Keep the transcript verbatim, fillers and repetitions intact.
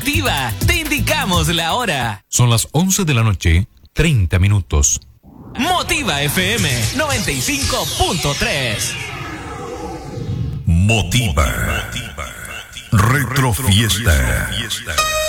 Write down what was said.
Activa, te indicamos la hora. Son las once de la noche, treinta minutos. Motiva F M noventa y cinco punto tres. Motiva. Retrofiesta.